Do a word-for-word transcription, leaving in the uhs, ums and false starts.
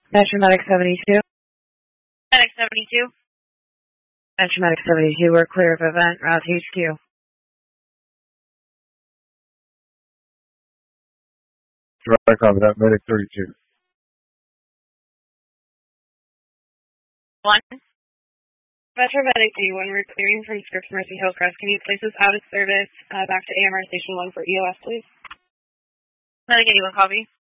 Metro Medic seventy-two. Medic seventy-two. Metro Medic seventy-two, we're clear of event, route to H Q. Dry copy that, Medic thirty-two. One. Metro Medic D one, we're clearing from Scripps Mercy Hillcrest. Can you place us out of service uh, back to A M R Station one for E O S, please? Medic eighty-one, copy.